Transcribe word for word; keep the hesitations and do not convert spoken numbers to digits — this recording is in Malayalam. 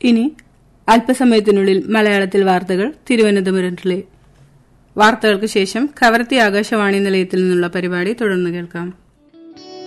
ഇനി അല്പസമയത്തിനുള്ളിൽ മലയാളത്തിൽ വാർത്തകൾ തിരുവനന്തപുരം റിലേ. വാർത്തകൾക്ക് ശേഷം കവർത്തി ആകാശവാണി നിലയത്തിൽ നിന്നുള്ള പരിപാടി തുടർന്ന് കേൾക്കാം.